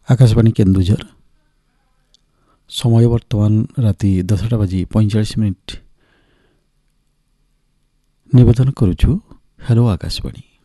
आकाशवाणी केन्दुझर समय बर्तमान राति 10:45 निवेदन करुछु। हेलो आकाशवाणी।